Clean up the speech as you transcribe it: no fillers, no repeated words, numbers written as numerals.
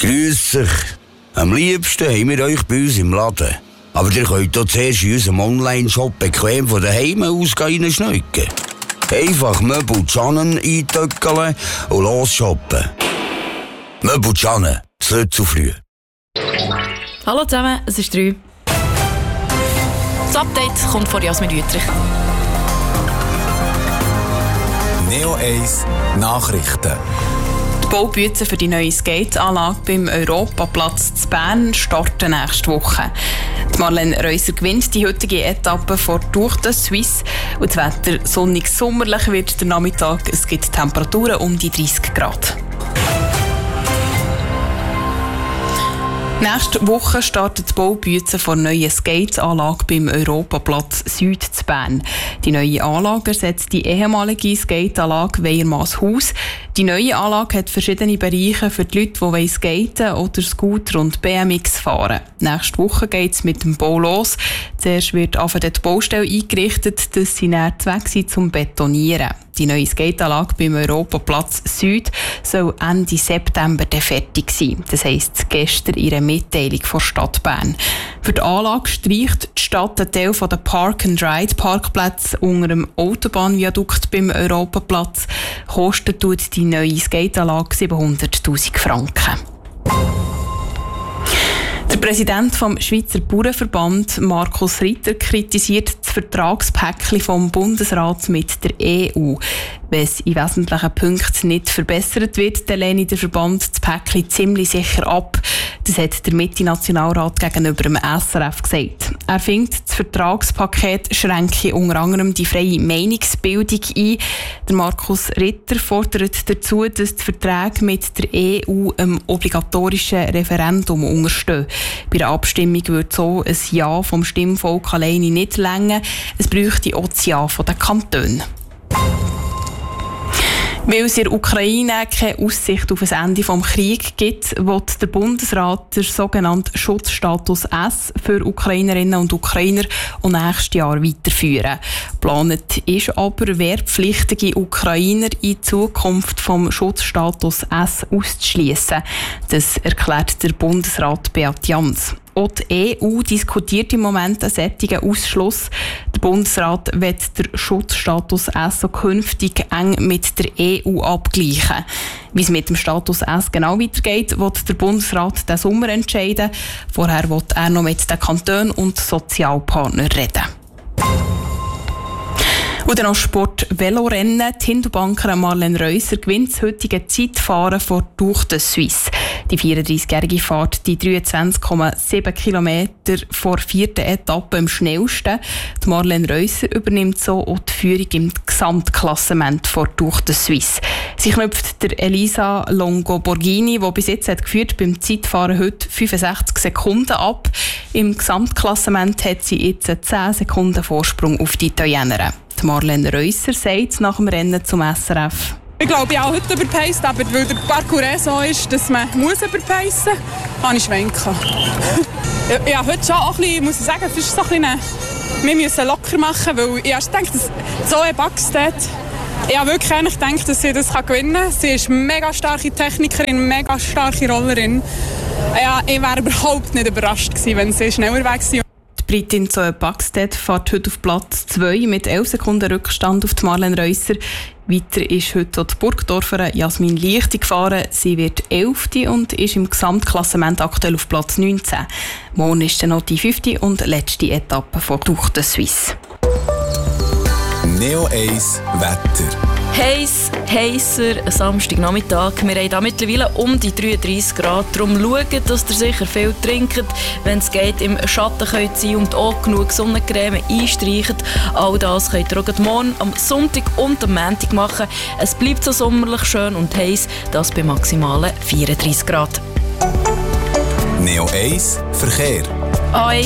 Grüß euch. Am liebsten haben wir euch bei uns im Laden. Aber ihr könnt hier zuerst in unserem Online-Shop bequem von daheim aus reinschneiden. Einfach Möbel Cannen eintöckeln und losshoppen. Möbel Cannen, das nicht zu früh. Hallo zusammen, es ist 3. Das Update kommt von Jasmin Wüttrich. Neo 1 Nachrichten. Die Baubüten für die neue Skateanlage beim Europaplatz in Bern starten nächste Woche. Die Marlene Reuser gewinnt die heutige Etappe vor Tour de Suisse. Und das Wetter sonnig-sommerlich wird der Nachmittag. Es gibt Temperaturen um die 30 Grad. Nächste Woche startet die Baubüte der neuen Skateanlage beim Europaplatz Süd zu Bern. Die neue Anlage ersetzt die ehemalige Skateanlage Weyermannshaus. Die neue Anlage hat verschiedene Bereiche für die Leute, die skaten oder Scooter und BMX fahren. Nächste Woche geht es mit dem Bau los. Zuerst wird die Baustelle eingerichtet, dass sie näher weg sind zum Betonieren. Die neue Skateanlage beim Europaplatz Süd soll Ende September fertig sein. Das heisst gestern in einer Mitteilung von Stadt Bern. Für die Anlage streicht die Stadt einen Teil der Park-and-Ride-Parkplätze unter dem Autobahnviadukt beim Europaplatz. Kostet tut die neue Skateanlage 700'000 Franken. Der Präsident vom Schweizer Bauernverband, Markus Ritter, kritisiert das Vertragspäckchen vom Bundesrat mit der EU. Wenn es in wesentlichen Punkten nicht verbessert wird, dann lehne der Verband das Päckchen ziemlich sicher ab. Das hat der Mitte-Nationalrat gegenüber dem SRF gesagt. Er findet, das Vertragspaket schränke unter anderem die freie Meinungsbildung ein. Der Markus Ritter fordert dazu, dass die Verträge mit der EU einem obligatorischen Referendum unterstehen. Bei der Abstimmung würde so ein Ja vom Stimmvolk alleine nicht reichen. Es bräuchte auch das Ja der Kantone. Weil es in der Ukraine keine Aussicht auf ein Ende des Krieges gibt, will der Bundesrat den sogenannten Schutzstatus S für Ukrainerinnen und Ukrainer auch nächstes Jahr weiterführen. Geplant ist aber, wehrpflichtige Ukrainer in Zukunft vom Schutzstatus S auszuschliessen. Das erklärt der Bundesrat Beat Jans. Auch die EU diskutiert im Moment einen solchen Ausschluss. Der Bundesrat will den Schutzstatus S so künftig eng mit der EU abgleichen. Wie es mit dem Status S genau weitergeht, wird der Bundesrat diesen Sommer entscheiden. Vorher will er noch mit den Kantonen und Sozialpartnern reden. Und dann noch Sport-Velorennen. Die Hindelbankerin Marlene Reuser gewinnt das heutige Zeitfahren vor Tour de Suisse. Die 34-jährige fährt die 23,7 Kilometer vor 4. Etappe am schnellsten. Die Marlene Reuser übernimmt so auch die Führung im Gesamtklassement vor Tour de Suisse. Sie knüpft der Elisa Longo-Borghini, die bis jetzt hat geführt, beim Zeitfahren heute 65 Sekunden ab. Im Gesamtklassement hat sie jetzt 10 Sekunden Vorsprung auf die Italienerin. Die Marlene Reuser sagt nach dem Rennen zum SRF: Ich glaube, ich habe heute überpaced, aber weil der Parcours so ist, dass man überpacen muss, habe ich Schwenken. Ja, heute schon auch ein bisschen, muss ich sagen, es ist so ein bisschen, wir müssen locker machen, weil ich erst denke, dass Zoe Backstedt, ich habe wirklich gedacht, dass sie das gewinnen kann. Sie ist eine mega starke Technikerin, mega starke Rollerin. Ja, ich wäre überhaupt nicht überrascht gewesen, wenn sie schneller weg war. Die Britin Zoe Backstedt fährt heute auf Platz 2 mit 11 Sekunden Rückstand auf die Marlene Reuser. Weiter ist heute die Burgdorferin Jasmin Lichti gefahren. Sie wird 11. und ist im Gesamtklassement aktuell auf Platz 19. Morgen ist dann noch die 5. und letzte Etappe von Tour de Suisse. Neo 1 Wetter. Heißer Samstagnachmittag. Wir haben hier mittlerweile um die 33 Grad. Darum schaut, dass ihr sicher viel trinkt. Wenn es geht, im Schatten könnt sein und auch genug Sonnencreme einstreichen. All das könnt ihr auch morgen am Sonntag und am Montag machen. Es bleibt so sommerlich schön und heiß, das bei maximalen 34 Grad. Neo 1 Verkehr. A1